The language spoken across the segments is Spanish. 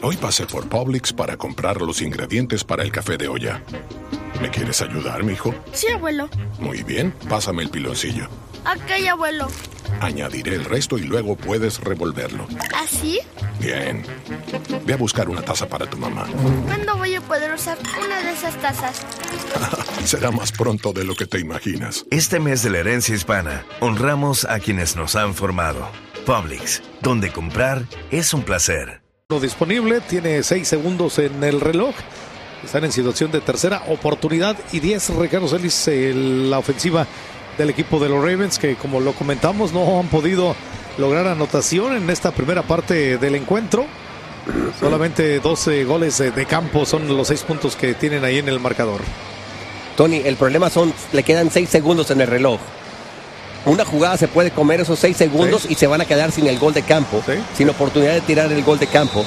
Hoy pasé por Publix para comprar los ingredientes para el café de olla. ¿Me quieres ayudar, mijo? Sí, abuelo. Muy bien, pásame el piloncillo. Ok, abuelo. Añadiré el resto y luego puedes revolverlo. ¿Así? Bien. Ve a buscar una taza para tu mamá. ¿Cuándo voy a poder usar una de esas tazas? Será más pronto de lo que te imaginas. Este mes de la herencia hispana, honramos a quienes nos han formado. Publix, donde comprar es un placer. Disponible, tiene 6 segundos en el reloj. Están en situación de tercera oportunidad y 10. Ricardo Celis, la ofensiva del equipo de los Ravens, que como lo comentamos no han podido lograr anotación en esta primera parte del encuentro. Solamente 12 goles de campo son los 6 puntos que tienen ahí en el marcador. Tony, el problema le quedan 6 segundos en el reloj. Una jugada se puede comer esos 6 segundos y se van a quedar sin el gol de campo, sin oportunidad de tirar el gol de campo.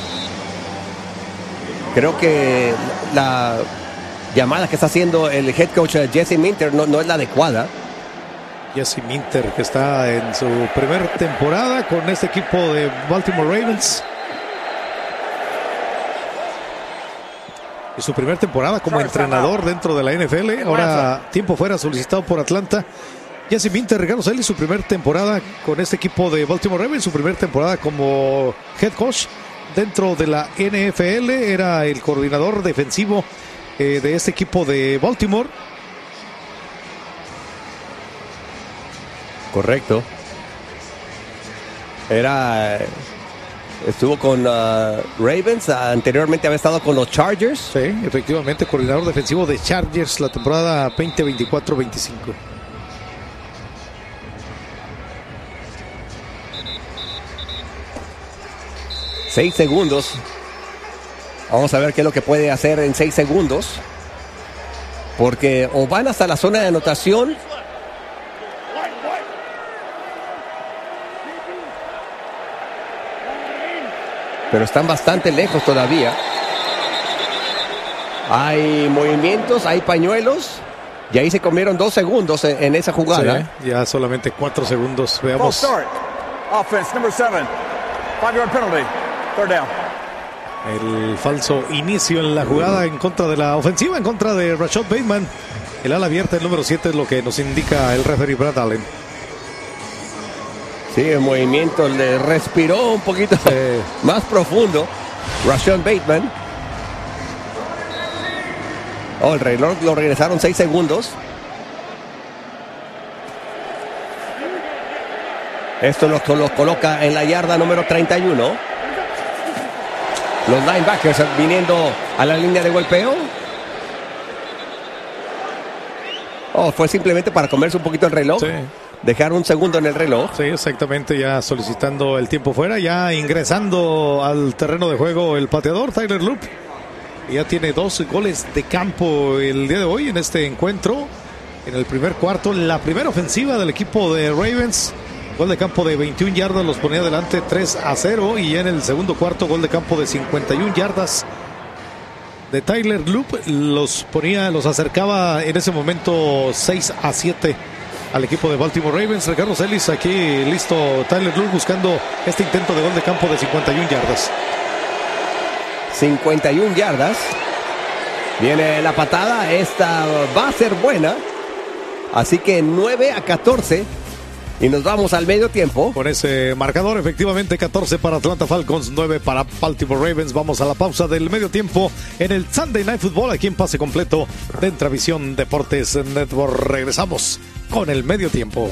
Creo que la llamada que está haciendo el head coach Jesse Minter no es la adecuada. Jesse Minter, que está en su primera temporada con este equipo de Baltimore Ravens. Y su primera temporada como entrenador dentro de la NFL. Ahora tiempo fuera solicitado por Atlanta. Jesse Minter, Ricardo Celis, su primera temporada con este equipo de Baltimore Ravens, su primera temporada como head coach dentro de la NFL. Era el coordinador defensivo de este equipo de Baltimore. Correcto. Estuvo con Ravens, anteriormente había estado con los Chargers. Sí, efectivamente, coordinador defensivo de Chargers la temporada 2024-25. Seis segundos. Vamos a ver qué es lo que puede hacer en 6 segundos. Porque o van hasta la zona de anotación, pero están bastante lejos todavía. Hay movimientos, hay pañuelos. Y ahí se comieron 2 segundos en esa jugada. Sí, ya solamente 4 segundos. Veamos. Offense, number 7. 5-yard penalty. Third down. El falso inicio en la jugada en contra de la ofensiva, en contra de Rashad Bateman. El ala abierta, el número 7, es lo que nos indica el referee Brad Allen. Sí, el movimiento le respiró un poquito más profundo Rashad Bateman. El reloj lo regresaron 6 segundos. Esto los coloca en la yarda número 31. Los linebackers viniendo a la línea de golpeo. Fue simplemente para comerse un poquito el reloj. Sí. Dejar 1 segundo en el reloj. Sí, exactamente, ya solicitando el tiempo fuera, ya ingresando al terreno de juego el pateador Tyler Loop. Ya tiene 2 goles de campo el día de hoy en este encuentro. En el primer cuarto, la primera ofensiva del equipo de Ravens. Gol de campo de 21 yardas, los ponía adelante 3-0. Y ya en el segundo cuarto, gol de campo de 51 yardas de Tyler Loop. Los acercaba en ese momento 6-7 al equipo de Baltimore Ravens. Ricardo Celis, aquí listo Tyler Loop buscando este intento de gol de campo de 51 yardas. 51 yardas. Viene la patada. Esta va a ser buena. Así que 9-14. Y nos vamos al medio tiempo. Con ese marcador, efectivamente, 14 para Atlanta Falcons, 9 para Baltimore Ravens. Vamos a la pausa del medio tiempo en el Sunday Night Football, aquí en Pase Completo de Entravisión Deportes Network. Regresamos con el medio tiempo.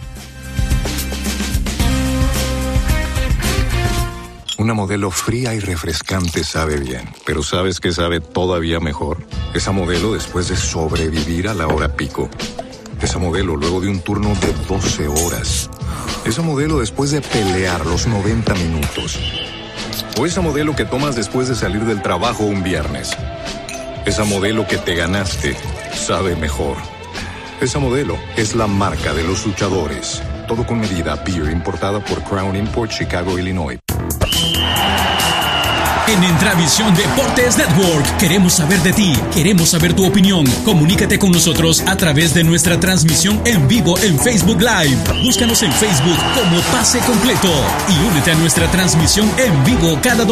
Una Modelo fría y refrescante sabe bien, pero ¿sabes qué sabe todavía mejor? Esa Modelo después de sobrevivir a la hora pico. Esa Modelo luego de un turno de 12 horas. Esa Modelo después de pelear los 90 minutos. O esa Modelo que tomas después de salir del trabajo un viernes. Esa Modelo que te ganaste sabe mejor. Esa Modelo es la marca de los luchadores. Todo con medida. Beer importada por Crown Import, Chicago, Illinois. En Entravisión Deportes Network queremos saber de ti, queremos saber tu opinión. Comunícate con nosotros a través de nuestra transmisión en vivo en Facebook Live. Búscanos en Facebook como Pase Completo y únete a nuestra transmisión en vivo cada